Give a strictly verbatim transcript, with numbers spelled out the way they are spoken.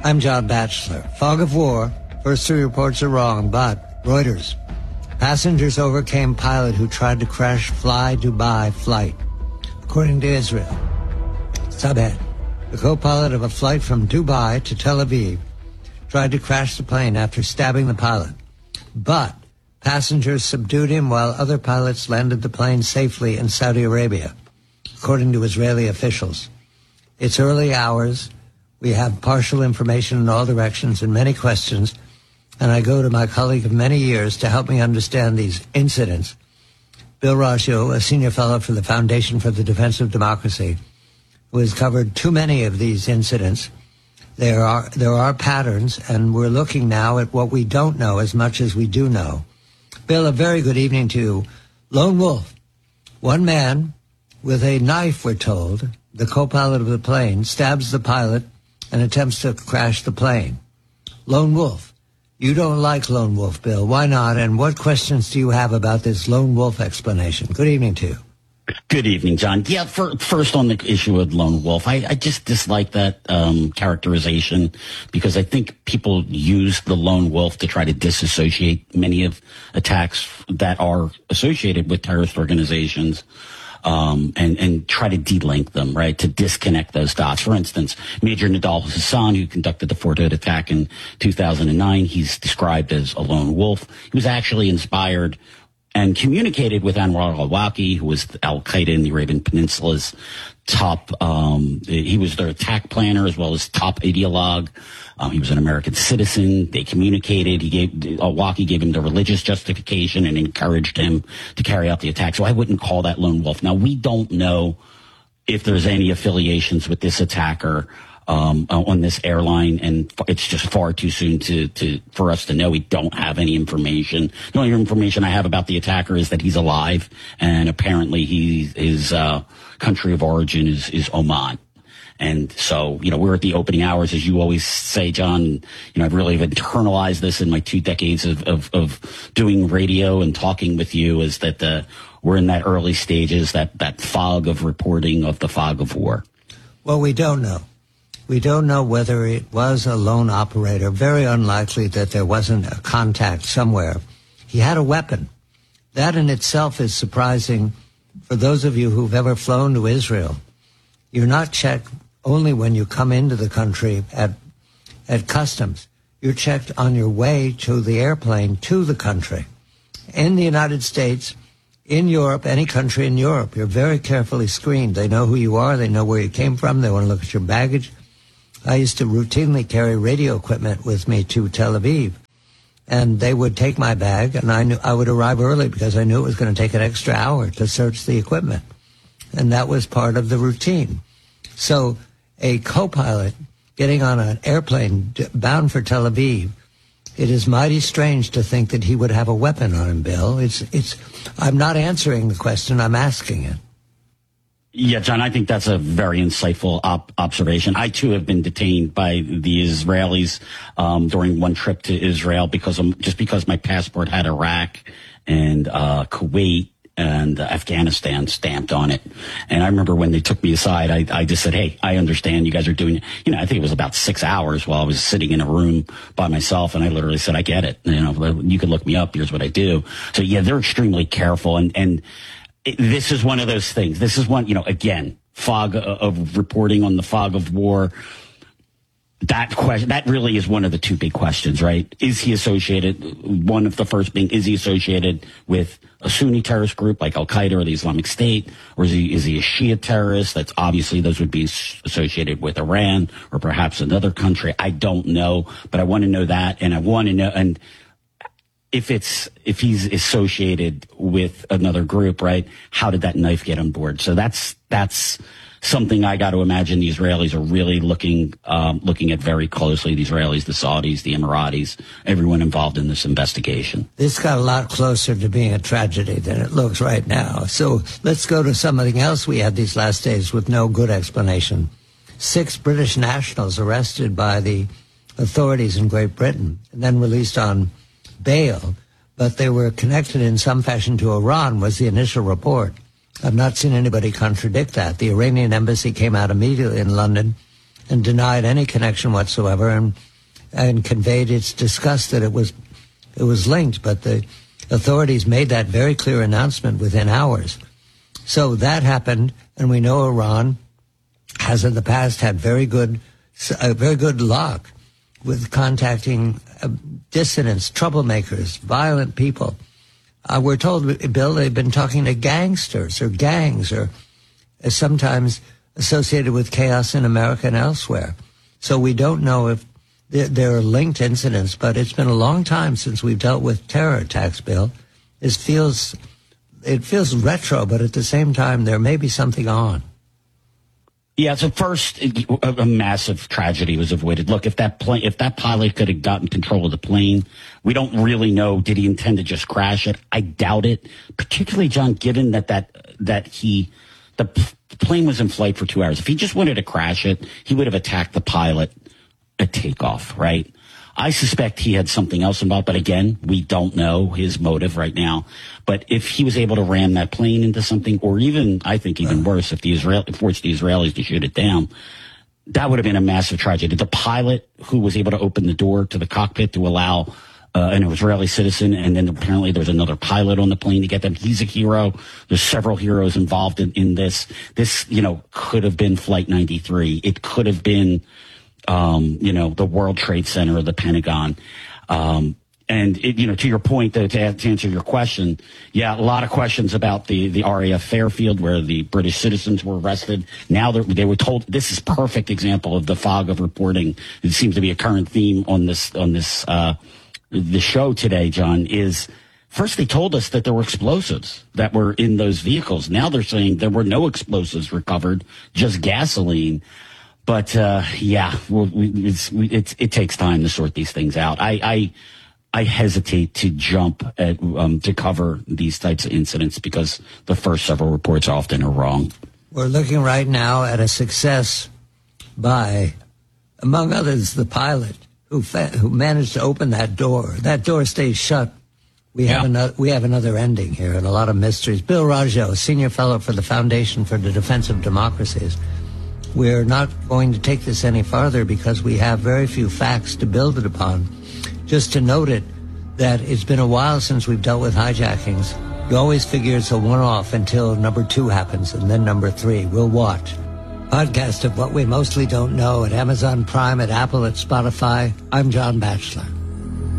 I'm John Batchelor. Fog of war. First three reports are wrong, but Reuters. Passengers overcame pilot who tried to crash Fly Dubai flight, according to Israel. Subhead. The co-pilot of a flight from Dubai to Tel Aviv tried to crash the plane after stabbing the pilot. But passengers subdued him while other pilots landed the plane safely in Saudi Arabia, according to Israeli officials. It's early hours. We have partial information in all directions and many questions, and I go to my colleague of many years to help me understand these incidents. Bill Raggio, a senior fellow for the Foundation for the Defense of Democracy, who has covered too many of these incidents. There are there are patterns, and we're looking now at what we don't know as much as we do know. Bill, a very good evening to you. Lone Wolf, one man with a knife, we're told, the co-pilot of the plane, stabs the pilot and attempts to crash the plane. Lone Wolf. You don't like Lone Wolf, Bill. Why not? And what questions do you have about this Lone Wolf explanation? Good evening to you. Good evening, John. Yeah, for, first on the issue of Lone Wolf, I, I just dislike that um, characterization because I think people use the Lone Wolf to try to disassociate many of attacks that are associated with terrorist organizations. Um, and, and try to de-link them, right, to disconnect those dots. For instance, Major Nidal Hassan, who conducted the Fort Hood attack in two thousand nine, he's described as a lone wolf. He was actually inspired and communicated with Anwar al-Awlaki, who was al-Qaeda in the Arabian Peninsula's top, um, he was their attack planner as well as top ideologue. Um, he was an American citizen. They communicated. He gave, al-Awlaki gave him the religious justification and encouraged him to carry out the attack. So I wouldn't call that lone wolf. Now, we don't know if there's any affiliations with this attacker um, on this airline, and it's just far too soon to, to for us to know. We don't have any information. The only information I have about the attacker is that he's alive, and apparently he, his uh, country of origin is, is Oman. And so, you know, we're at the opening hours, as you always say, John. You know, I've really internalized this in my two decades of, of, of doing radio and talking with you, is that the, we're in that early stages, that, that fog of reporting of the fog of war. Well, we don't know. We don't know whether it was a lone operator. Very unlikely that there wasn't a contact somewhere. He had a weapon. That in itself is surprising for those of you who've ever flown to Israel. You're not checked only when you come into the country at at customs. You're checked on your way to the airplane to the country. In the United States, in Europe, any country in Europe, you're very carefully screened. They know who you are. They know where you came from. They want to look at your baggage. I used to routinely carry radio equipment with me to Tel Aviv, and they would take my bag, and I knew I would arrive early because I knew it was going to take an extra hour to search the equipment, and that was part of the routine. So a co-pilot getting on an airplane bound for Tel Aviv, it is mighty strange to think that he would have a weapon on him, Bill. It's, it's, I'm not answering the question, I'm asking it. Yeah, John, I think that's a very insightful op- observation. I, too, have been detained by the Israelis um, during one trip to Israel because of, just because my passport had Iraq and uh, Kuwait and uh, Afghanistan stamped on it. And I remember when they took me aside, I, I just said, hey, I understand you guys are doing, you know, I think it was about six hours while I was sitting in a room by myself. And I literally said, I get it. You know, you can look me up. Here's what I do. So, yeah, they're extremely careful. And, and it, this is one of those things. This is one, you know, again, fog of reporting on the fog of war. That question, that really is one of the two big questions, right? Is he associated, one of the first being, is he associated with a Sunni terrorist group like Al-Qaeda or the Islamic State? Or is he, is he a Shia terrorist? That's obviously, those would be associated with Iran or perhaps another country. I don't know, but I want to know that. And I want to know, and if it's, if he's associated with another group, right? How did that knife get on board? So that's, that's, something I got to imagine the Israelis are really looking um, looking at very closely. The Israelis, the Saudis, the Emiratis, everyone involved in this investigation. This got a lot closer to being a tragedy than it looks right now. So let's go to something else we had these last days with no good explanation. Six British nationals arrested by the authorities in Great Britain and then released on bail, but they were connected in some fashion to Iran was the initial report. I've not seen anybody contradict that. The Iranian embassy came out immediately in London and denied any connection whatsoever, and and conveyed its disgust that it was it was linked. But the authorities made that very clear announcement within hours. So that happened, and we know Iran has in the past had very good uh, very good luck with contacting uh, dissidents, troublemakers, violent people. Uh, we're told, Bill, they've been talking to gangsters or gangs or uh, sometimes associated with chaos in America and elsewhere. So we don't know if there, there are linked incidents, but it's been a long time since we've dealt with terror attacks, Bill. It feels, it feels retro, but at the same time, there may be something on. Yeah, so first, a, a massive tragedy was avoided. Look, if that plane, if that pilot could have gotten control of the plane, we don't really know. Did he intend to just crash it? I doubt it. Particularly, John, given that that that he, the p- plane was in flight for two hours. If he just wanted to crash it, he would have attacked the pilot at takeoff, right? I suspect he had something else involved, but again, we don't know his motive right now. But if he was able to ram that plane into something, or even, I think even worse, if the Israel forced the Israelis to shoot it down, that would have been a massive tragedy. The pilot who was able to open the door to the cockpit to allow uh, an Israeli citizen, and then apparently there was another pilot on the plane to get them. He's a hero. There's several heroes involved in, in this. This, you know, could have been Flight ninety-three. It could have been, um, you know, the World Trade Center or the Pentagon. Um, and, it, you know, to your point, to, to answer your question, yeah, a lot of questions about the, the R A F Fairfield where the British citizens were arrested. Now they were told, this is a perfect example of the fog of reporting. It seems to be a current theme on this, on this, uh, the show today, John, is first they told us that there were explosives that were in those vehicles. Now they're saying there were no explosives recovered, just gasoline. But, uh, yeah, well, it's, it's, it takes time to sort these things out. I, I, I hesitate to jump at, um, to cover these types of incidents because the first several reports often are wrong. We're looking right now at a success by, among others, the pilot who fa- who managed to open that door. That door stays shut. We have yeah. another, we have another ending here and a lot of mysteries. Bill Raggio, Senior Fellow for the Foundation for the Defense of Democracies. We're not going to take this any farther because we have very few facts to build it upon. Just to note it, that it's been a while since we've dealt with hijackings. You always figure it's a one-off until number two happens, and then number three. We'll watch. Podcast of What We Mostly Don't Know at Amazon Prime, at Apple, at Spotify. I'm John Batchelor.